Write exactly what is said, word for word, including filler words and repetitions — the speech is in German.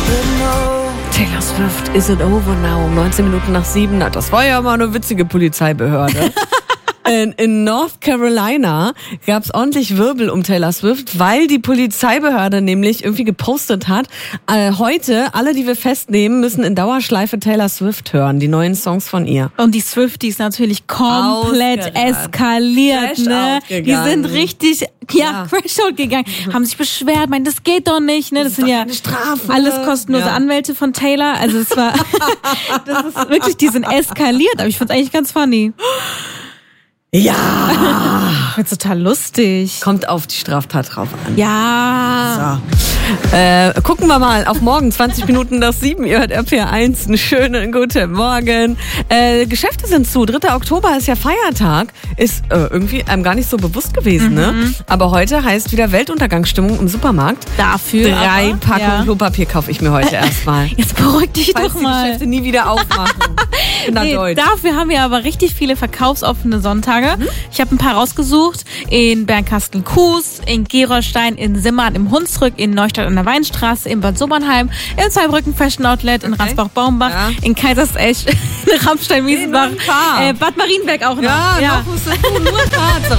Taylor Swift, Is It Over Now? neunzehn Minuten nach sieben. Das war ja mal eine witzige Polizeibehörde. In, in North Carolina gab es ordentlich Wirbel um Taylor Swift, weil die Polizeibehörde nämlich irgendwie gepostet hat, äh, heute, alle, die wir festnehmen, müssen in Dauerschleife Taylor Swift hören, die neuen Songs von ihr. Und die Swifties natürlich komplett Ausgerannt. eskaliert, Crash ne? out Die gegangen. sind richtig, ja, Ja. crash out gegangen, haben sich beschwert, meinen, das geht doch nicht, ne? Das, Das sind ist ja doch keine Strafe. alles kostenlose Ja. Anwälte von Taylor, also es war, das ist wirklich, die sind eskaliert, aber ich find's eigentlich ganz funny. Ja! Ich find's total lustig. Kommt auf die Straftat drauf an. Ja. So. Äh, gucken wir mal auf morgen, zwanzig Minuten nach sieben. Ihr hört R P R eins, einen schönen guten Morgen. Äh, Geschäfte sind zu. dritter Oktober ist ja Feiertag. Ist äh, irgendwie einem gar nicht so bewusst gewesen, mhm. ne? Aber heute heißt wieder Weltuntergangsstimmung im Supermarkt. Dafür Drei aber, Packungen ja. Klopapier kaufe ich mir heute erstmal. Jetzt beruhig dich Falls doch die mal. Geschäfte nie wieder aufmachen. Ich bin da Nee, deutsch. dafür haben wir aber richtig viele verkaufsoffene Sonntage. Mhm. Ich habe ein paar rausgesucht. In Bernkastel-Kues, in Gerolstein, in Simmern, im Hunsrück, in Neustadt an der Weinstraße, in Bad Sobernheim, in Zweibrücken Fashion Outlet, in Okay. Ransbach-Baumbach, Ja. in Kaisersesch, in Rammstein-Miesenbach, Nee, nur ein paar. äh, Bad Marienberg auch noch. Ja, noch musst du nur Tatsache.